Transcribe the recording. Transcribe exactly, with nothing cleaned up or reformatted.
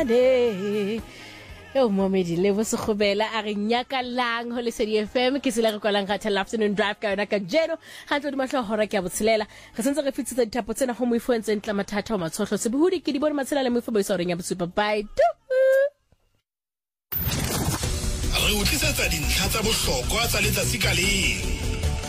Monday. Yo momedi le bo se khobela a re nyakalang ho Lesedi F M ke sele re kwalang ga tell afternoon drive ka yona ka jeno ga tlo di mahlo hora ke a botshelela re sentse re fitsitse dithapo tsena go mo ifo ntse ntla mathata o matshohlo se bohudi ke di bone matshela le mo ifo bo isa reng ya bosupa bye re utlisetsa dintlha tsa bohlokwa tsa letsatsi ka leng